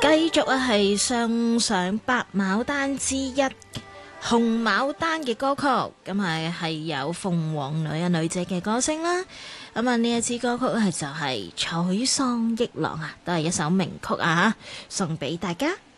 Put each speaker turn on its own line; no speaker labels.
繼續係上白牡丹之一紅牡丹嘅歌曲，咁係有鳳凰女啊女姐嘅歌聲啦。咁啊呢一支歌曲係就係《采桑憶郎》啊，都係一首名曲啊，送俾大家。